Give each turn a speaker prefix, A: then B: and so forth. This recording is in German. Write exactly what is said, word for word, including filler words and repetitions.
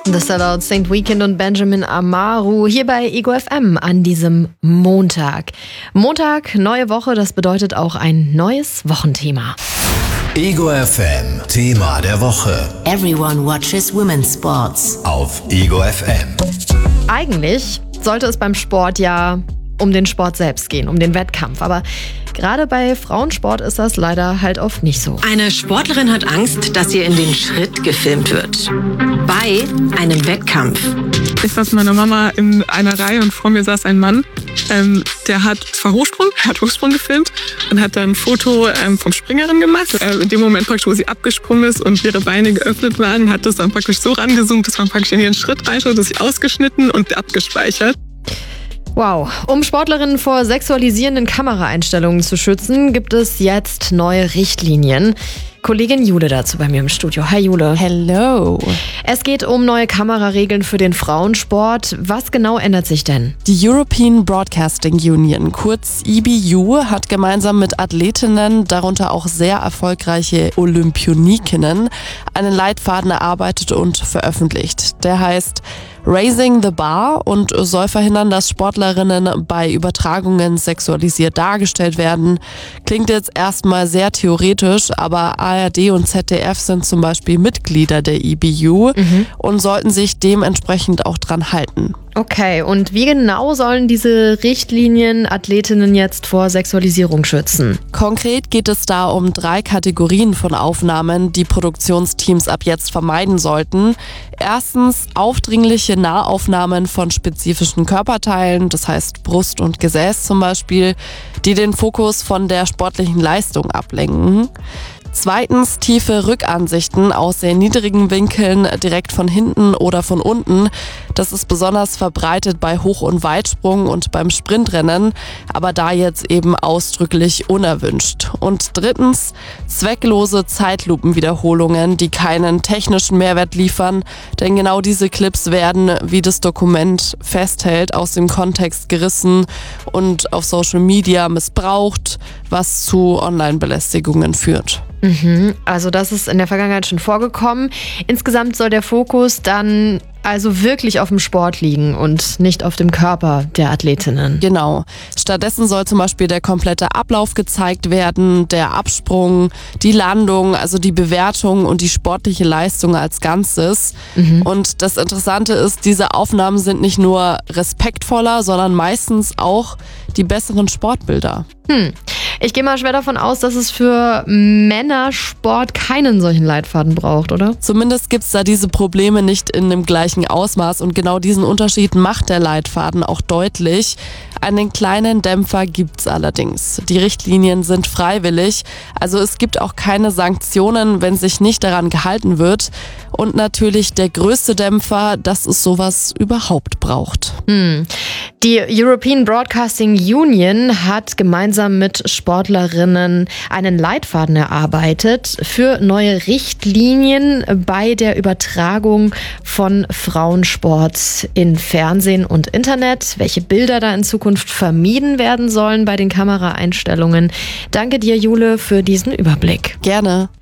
A: The Sellout, Saint Weekend und Benjamin Amaru hier bei Ego F M an diesem Montag. Montag, neue Woche, das bedeutet auch ein neues Wochenthema.
B: Ego F M, Thema der Woche.
C: Everyone watches women's sports.
B: Auf Ego F M.
A: Eigentlich sollte es beim Sport ja um den Sport selbst gehen, um den Wettkampf. Aber gerade bei Frauensport ist das leider halt oft nicht so.
C: Eine Sportlerin hat Angst, dass ihr in den Schritt gefilmt wird. Bei einem Wettkampf.
D: Ich saß mit meiner Mama in einer Reihe und vor mir saß ein Mann, ähm, der hat zwar Hochsprung, hat Hochsprung gefilmt und hat dann ein Foto ähm, vom Springerin gemacht. Äh, in dem Moment praktisch, wo sie abgesprungen ist und ihre Beine geöffnet waren, hat das dann praktisch so rangezoomt, dass man praktisch in ihren Schritt reinschaut, das ist ausgeschnitten und abgespeichert.
A: Wow. Um Sportlerinnen vor sexualisierenden Kameraeinstellungen zu schützen, gibt es jetzt neue Richtlinien. Kollegin Jule dazu bei mir im Studio. Hi Jule.
E: Hello.
A: Es geht um neue Kameraregeln für den Frauensport. Was genau ändert sich denn?
E: Die European Broadcasting Union, kurz E B U, hat gemeinsam mit Athletinnen, darunter auch sehr erfolgreiche Olympionikinnen, einen Leitfaden erarbeitet und veröffentlicht. Der heißt Raising the Bar und soll verhindern, dass Sportlerinnen bei Übertragungen sexualisiert dargestellt werden. Klingt jetzt erstmal sehr theoretisch, aber A R D und Z D F sind zum Beispiel Mitglieder der E B U mhm. und sollten sich dementsprechend auch dran halten.
A: Okay, und wie genau sollen diese Richtlinien Athletinnen jetzt vor Sexualisierung schützen?
E: Konkret geht es da um drei Kategorien von Aufnahmen, die Produktionsteams ab jetzt vermeiden sollten. Erstens aufdringliche Nahaufnahmen von spezifischen Körperteilen, das heißt Brust und Gesäß zum Beispiel, die den Fokus von der sportlichen Leistung ablenken. Zweitens tiefe Rückansichten aus sehr niedrigen Winkeln, direkt von hinten oder von unten. Das ist besonders verbreitet bei Hoch- und Weitsprung und beim Sprintrennen, aber da jetzt eben ausdrücklich unerwünscht. Und drittens zwecklose Zeitlupenwiederholungen, die keinen technischen Mehrwert liefern, denn genau diese Clips werden, wie das Dokument festhält, aus dem Kontext gerissen und auf Social Media missbraucht, was zu Online-Belästigungen führt.
A: Mhm, also das ist in der Vergangenheit schon vorgekommen. Insgesamt soll der Fokus dann also wirklich auf dem Sport liegen und nicht auf dem Körper der Athletinnen.
E: Genau. Stattdessen soll zum Beispiel der komplette Ablauf gezeigt werden, der Absprung, die Landung, also die Bewertung und die sportliche Leistung als Ganzes. Mhm. Und das Interessante ist, diese Aufnahmen sind nicht nur respektvoller, sondern meistens auch die besseren Sportbilder.
A: Hm. Ich gehe mal schwer davon aus, dass es für Männersport keinen solchen Leitfaden braucht, oder?
E: Zumindest gibt es da diese Probleme nicht in dem gleichen Ausmaß und genau diesen Unterschied macht der Leitfaden auch deutlich. Einen kleinen Dämpfer gibt's allerdings. Die Richtlinien sind freiwillig, also es gibt auch keine Sanktionen, wenn sich nicht daran gehalten wird. Und natürlich der größte Dämpfer, dass es sowas überhaupt braucht.
A: Hm. Die European Broadcasting Union hat gemeinsam mit Sportlerinnen einen Leitfaden erarbeitet für neue Richtlinien bei der Übertragung von Frauensport in Fernsehen und Internet, welche Bilder da in Zukunft vermieden werden sollen bei den Kameraeinstellungen. Danke dir, Jule, für diesen Überblick.
E: Gerne.